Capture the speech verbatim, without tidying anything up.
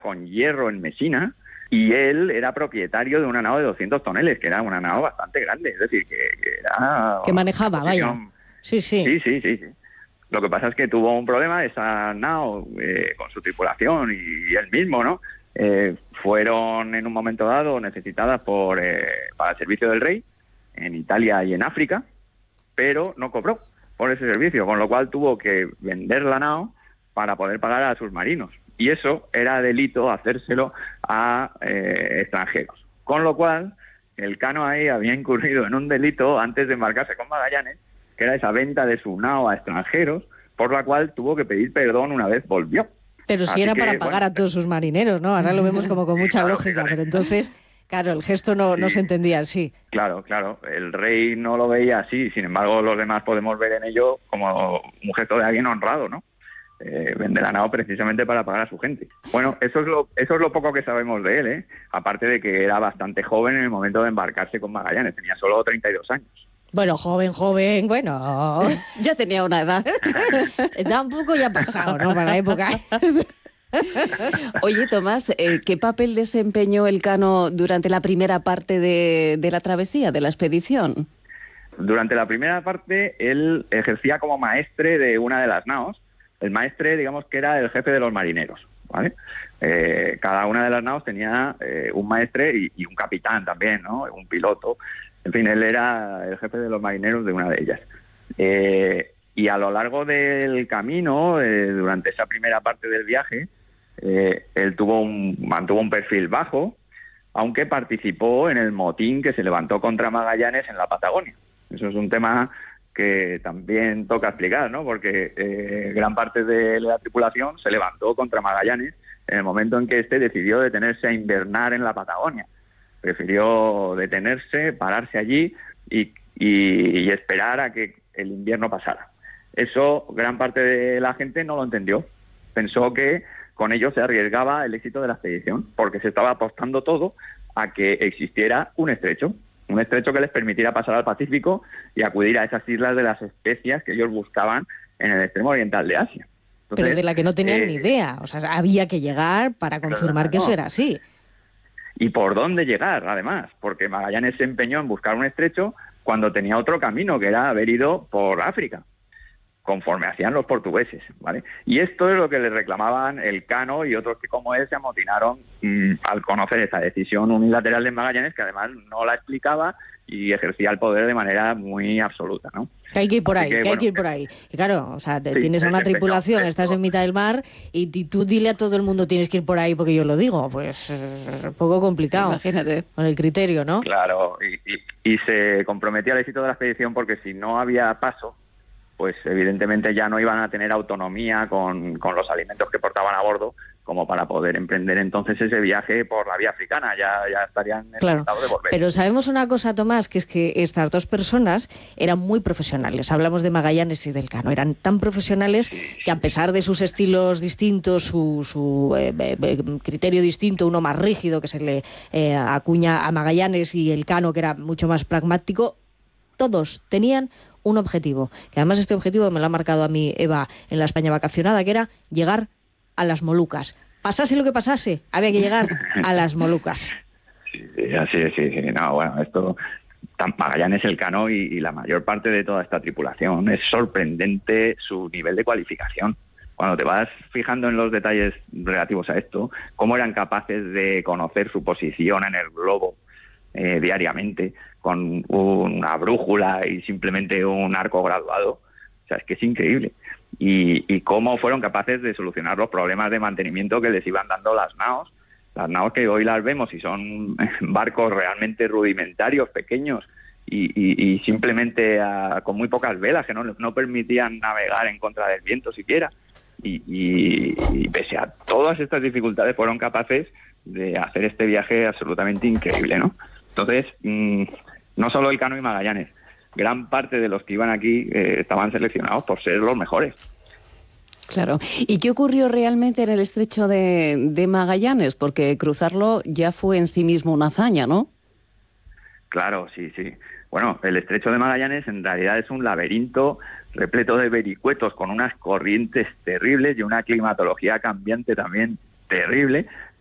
con hierro en Mesina, y él era propietario de una nao de doscientos toneles, que era una nao bastante grande, es decir, que, que era... Que manejaba, vaya. Sí, sí. Sí, sí, sí, sí. Lo que pasa es que tuvo un problema, esa nao, eh, con su tripulación y él mismo, ¿no? Eh, fueron en un momento dado necesitadas por eh, para el servicio del rey en Italia y en África, pero no cobró por ese servicio, con lo cual tuvo que vender la nao para poder pagar a sus marinos. Y eso era delito hacérselo a eh, extranjeros. Con lo cual, el Cano ahí había incurrido en un delito antes de embarcarse con Magallanes, que era esa venta de su nao a extranjeros, por la cual tuvo que pedir perdón una vez volvió. Pero si Así era que, para pagar bueno, a todos sus marineros, ¿no? Ahora lo vemos como con mucha claro, lógica, claro. pero entonces, claro, el gesto no, Sí. no se entendía así. Claro, claro. El rey no lo veía así, sin embargo los demás podemos ver en ello como un gesto de alguien honrado, ¿no? Eh, vender la nao precisamente para pagar a su gente. Bueno, eso es lo eso es lo poco que sabemos de él, ¿eh? Aparte de que era bastante joven en el momento de embarcarse con Magallanes, tenía solo treinta y dos años. Bueno, joven, joven, bueno... Ya tenía una edad. Tampoco ya ha pasado, ¿no? Para la época. Oye, Tomás, eh, ¿qué papel desempeñó el Cano durante la primera parte de, de la travesía, de la expedición? Durante la primera parte, él ejercía como maestre de una de las naos. El maestre, digamos que era el jefe de los marineros, ¿vale? Eh, cada una de las naos tenía eh, un maestre y, y un capitán también, ¿no? Un piloto. En fin, él era el jefe de los marineros de una de ellas. Eh, y a lo largo del camino, eh, durante esa primera parte del viaje, eh, él tuvo un, mantuvo un perfil bajo, aunque participó en el motín que se levantó contra Magallanes en la Patagonia. Eso es un tema que también toca explicar, ¿no? Porque eh, gran parte de la tripulación se levantó contra Magallanes en el momento en que éste decidió detenerse a invernar en la Patagonia. Prefirió detenerse, pararse allí y, y, y esperar a que el invierno pasara. Eso gran parte de la gente no lo entendió. Pensó que con ello se arriesgaba el éxito de la expedición, porque se estaba apostando todo a que existiera un estrecho, un estrecho que les permitiera pasar al Pacífico y acudir a esas islas de las especias que ellos buscaban en el extremo oriental de Asia. Entonces, pero de la que no tenían eh, ni idea. O sea, había que llegar para confirmar claro, que eso no. era así. ¿Y por dónde llegar, además? Porque Magallanes se empeñó en buscar un estrecho cuando tenía otro camino, que era haber ido por África, conforme hacían los portugueses, ¿vale? Y esto es lo que le reclamaban el Cano y otros que como él se amotinaron mmm, al conocer esa decisión unilateral de Magallanes, que además no la explicaba y ejercía el poder de manera muy absoluta, ¿no? Que hay que ir por Así ahí, que, que, bueno, hay que ir por ahí. Y claro, o sea, te, sí, tienes a una se empeñó, tripulación, esto. estás en mitad del mar y, y tú dile a todo el mundo tienes que ir por ahí porque yo lo digo. Pues es un poco complicado. Imagínate. Con el criterio, ¿no? Claro, y, y, y se comprometía al éxito de la expedición porque si no había paso, pues evidentemente ya no iban a tener autonomía con, con los alimentos que portaban a bordo como para poder emprender entonces ese viaje por la vía africana, ya, ya estarían en Claro, el estado de volver. pero sabemos una cosa, Tomás, que es que estas dos personas eran muy profesionales. Hablamos de Magallanes y del Cano. Eran tan profesionales que a pesar de sus estilos distintos, su, su eh, eh, criterio distinto, uno más rígido que se le eh, acuña a Magallanes y el Cano que era mucho más pragmático, todos tenían un objetivo, que además este objetivo me lo ha marcado a mí Eva en la España vacacionada, que era llegar a las Molucas. Pasase lo que pasase, había que llegar a las Molucas. Sí, sí, así es, sí, sí. No, bueno, esto, Magallanes, el Cano y, y la mayor parte de toda esta tripulación, es sorprendente su nivel de cualificación. Cuando te vas fijando en los detalles relativos a esto, cómo eran capaces de conocer su posición en el globo eh, diariamente, con una brújula y simplemente un arco graduado. O sea, es que es increíble. Y, y cómo fueron capaces de solucionar los problemas de mantenimiento que les iban dando las naos. Las naos que hoy las vemos y son barcos realmente rudimentarios, pequeños, y, y, y simplemente a, con muy pocas velas, que no, no permitían navegar en contra del viento siquiera. Y, y, y pese a todas estas dificultades fueron capaces de hacer este viaje absolutamente increíble, ¿no? Entonces, mmm, no solo el Cano y Magallanes, gran parte de los que iban aquí eh, estaban seleccionados por ser los mejores. Claro. ¿Y qué ocurrió realmente en el estrecho de, de Magallanes? Porque cruzarlo ya fue en sí mismo una hazaña, ¿no? Claro, sí, sí. Bueno, el estrecho de Magallanes en realidad es un laberinto repleto de vericuetos con unas corrientes terribles y una climatología cambiante también terrible,